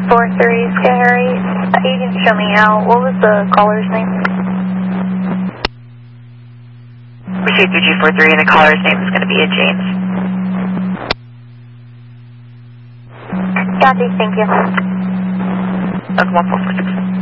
343 Harry. You can show me out. What was the caller's name? Received 3243 and the caller's name is going to be a James. Copy, thank you. That's 1446.